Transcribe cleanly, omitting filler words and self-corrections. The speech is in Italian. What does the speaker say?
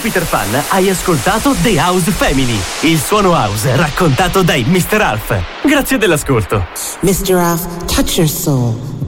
Peter Pan hai ascoltato The House Family, il suono house raccontato dai Mr. Alf. Grazie dell'ascolto. Mr. Alf, touch your soul.